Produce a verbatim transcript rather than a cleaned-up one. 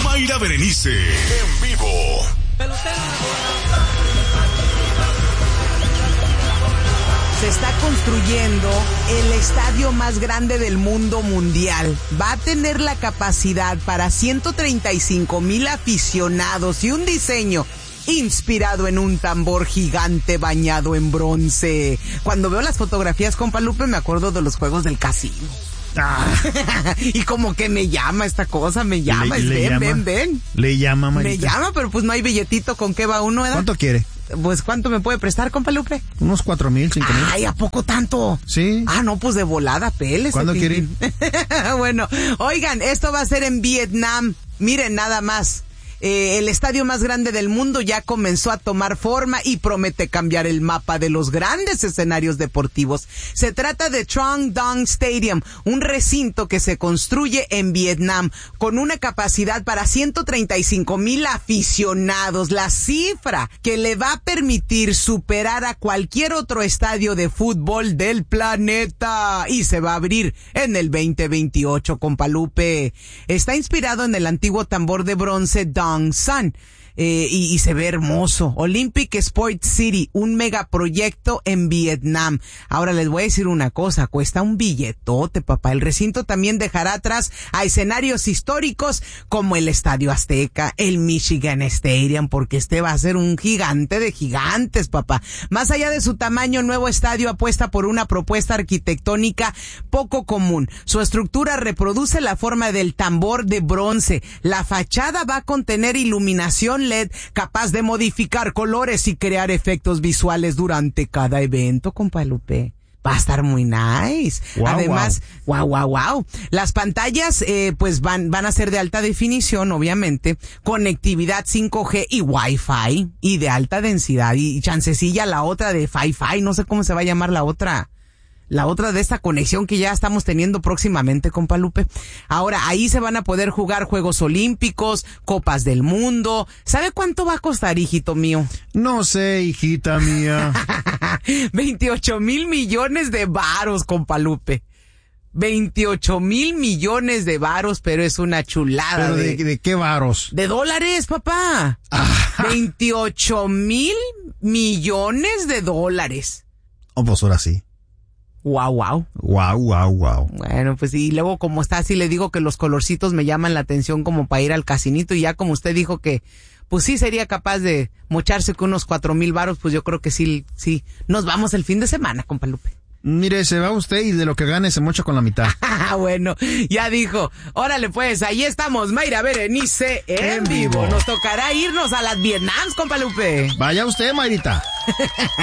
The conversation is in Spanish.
Mayra Berenice, en vivo. Se está construyendo el estadio más grande del mundo mundial. Va a tener la capacidad para ciento treinta y cinco mil aficionados y un diseño inspirado en un tambor gigante bañado en bronce. Cuando veo las fotografías, compa Lupe, me acuerdo de los juegos del casino. Ah. Y como que me llama esta cosa, me llama, le, es, le ven, llama, ven, ven. Le llama, Marita. Me llama, pero pues no hay billetito con qué va uno, ¿verdad? ¿Cuánto quiere? Pues, ¿cuánto me puede prestar, compa Lupe? Unos cuatro mil, cinco mil. Ay, ¿a poco tanto? Sí. Ah, no, pues de volada, peles. ¿Cuándo quiere ir? Bueno, oigan, esto va a ser en Vietnam. Miren, nada más. Eh, el estadio más grande del mundo ya comenzó a tomar forma y promete cambiar el mapa de los grandes escenarios deportivos. Se trata de Trong Dong Stadium, un recinto que se construye en Vietnam con una capacidad para ciento treinta y cinco mil aficionados, la cifra que le va a permitir superar a cualquier otro estadio de fútbol del planeta, y se va a abrir en el veinte veintiocho, compa Lupe. Está inspirado en el antiguo tambor de bronce Dong Sun. Eh, y, y se ve hermoso. Olympic Sport City, un megaproyecto en Vietnam. Ahora les voy a decir una cosa, cuesta un billetote, papá. El recinto también dejará atrás a escenarios históricos como el Estadio Azteca, el Michigan Stadium, porque este va a ser un gigante de gigantes, papá. Más allá de su tamaño, el nuevo estadio apuesta por una propuesta arquitectónica poco común. Su estructura reproduce la forma del tambor de bronce. La fachada va a contener iluminación L E D capaz de modificar colores y crear efectos visuales durante cada evento, compa Lupe. Va a estar muy nice. Wow, Además, wow, wow, wow. Las pantallas, eh, pues van, van a ser de alta definición, obviamente, conectividad cinco G y Wi-Fi, y de alta densidad, y chancecilla la otra de Fi-Fi, no sé cómo se va a llamar la otra. La otra de esta conexión que ya estamos teniendo próximamente, compa Lupe. Ahora, ahí se van a poder jugar Juegos Olímpicos, Copas del Mundo. ¿Sabe cuánto va a costar, hijito mío? No sé, hijita mía. veintiocho mil millones de varos, compa Lupe. veintiocho mil millones de varos, pero es una chulada. ¿Pero de, de, de qué varos? De dólares, papá. veintiocho mil millones de dólares. Oh, pues ahora sí. Wow, wow. Wow, wow, wow. Bueno, pues y luego como está así le digo que los colorcitos me llaman la atención como para ir al casinito, y ya como usted dijo que pues sí sería capaz de mocharse con unos cuatro mil varos, pues yo creo que sí, sí. Nos vamos el fin de semana, compa Lupe. Mire, se va usted y de lo que gane se mocha con la mitad. Bueno, ya dijo. Órale pues, ahí estamos, Mayra Berenice en vivo. Nos tocará irnos a las Vietnams, compa Lupe. Vaya usted, Mayrita.